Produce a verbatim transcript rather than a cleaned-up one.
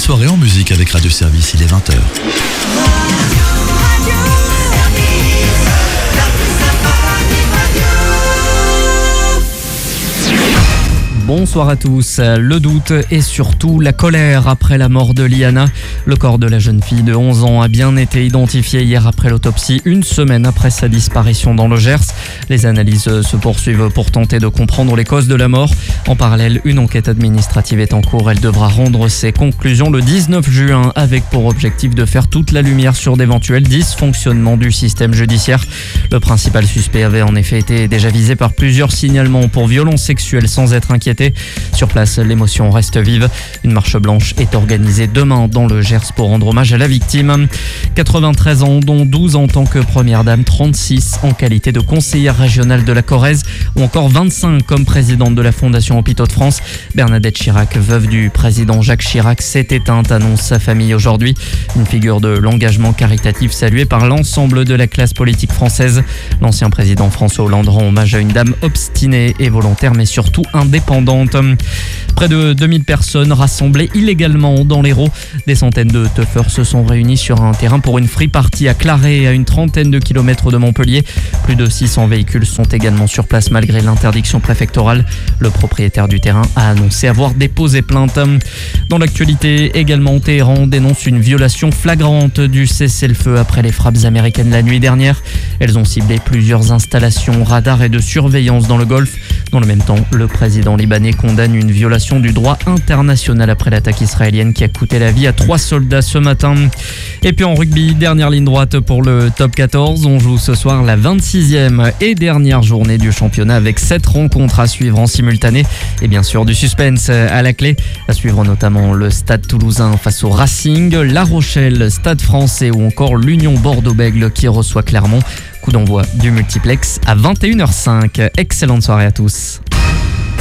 soirée en musique avec Radio Service, il est vingt heures. Bonsoir à tous. Le doute et surtout la colère après la mort de Liana. Le corps de la jeune fille de onze ans a bien été identifié hier après l'autopsie, une semaine après sa disparition dans le Gers. Les analyses se poursuivent pour tenter de comprendre les causes de la mort. En parallèle, une enquête administrative est en cours. Elle devra rendre ses conclusions le dix-neuf juin avec pour objectif de faire toute la lumière sur d'éventuels dysfonctionnements du système judiciaire. Le principal suspect avait en effet été déjà visé par plusieurs signalements pour violences sexuelles sans être inquiété. Sur place, l'émotion reste vive. Une marche blanche est organisée demain dans le Gers pour rendre hommage à la victime. quatre-vingt-treize ans, dont douze en tant que première dame, trente-six en qualité de conseillère régionale de la Corrèze ou encore vingt-cinq comme présidente de la Fondation Hôpitaux de France. Bernadette Chirac, veuve du président Jacques Chirac, s'est éteinte, annonce sa famille aujourd'hui. Une figure de l'engagement caritatif saluée par l'ensemble de la classe politique française. L'ancien président François Hollande rend hommage à une dame obstinée et volontaire mais surtout indépendante. Près de deux mille personnes rassemblées illégalement dans l'Hérault. Des centaines de teufeurs se sont réunis sur un terrain pour une free party à Claré, à une trentaine de kilomètres de Montpellier. Plus de six cents véhicules sont également sur place malgré l'interdiction préfectorale. Le propriétaire du terrain a annoncé avoir déposé plainte. Dans l'actualité, également, Téhéran dénonce une violation flagrante du cessez-le-feu après les frappes américaines la nuit dernière. Elles ont ciblé plusieurs installations radars et de surveillance dans le Golfe. Dans le même temps, le président libanais condamne une violation du droit international après l'attaque israélienne qui a coûté la vie à trois soldats ce matin. Et puis en rugby, dernière ligne droite pour le top quatorze. On joue ce soir la vingt-sixième et dernière journée du championnat avec sept rencontres à suivre en simultané. Et bien sûr du suspense à la clé. À suivre notamment le Stade Toulousain face au Racing, La Rochelle, Stade Français ou encore l'Union Bordeaux-Bègles qui reçoit Clermont. Coup d'envoi du multiplex à vingt et une heures cinq. Excellente soirée à tous.